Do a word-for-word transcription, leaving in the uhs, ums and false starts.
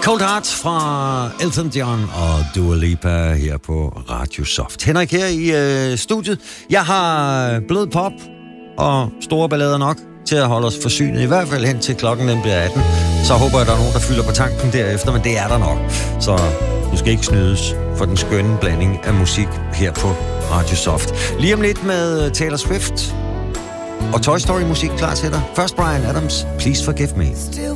Cold Heart fra Elton John og Dua Lipa her på Radio Soft. Henrik her i øh, studiet. Jeg har blød pop og store ballader nok til at holde os forsynet, i hvert fald hen til klokken den bliver atten. Så håber jeg, der er nogen, der fylder på tanken derefter, men det er der nok. Så du skal ikke snydes for den skønne blanding af musik her på Radio Soft. Lige om lidt med Taylor Swift og Toy Story musik klar til dig. Først Bryan Adams, Please Forgive Me.